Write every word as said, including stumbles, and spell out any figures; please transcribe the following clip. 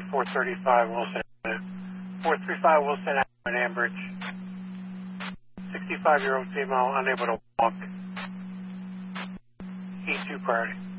four thirty-five Wilson. four thirty-five Wilson Avenue in Ambridge. sixty-five-year-old female unable to walk. E two priority.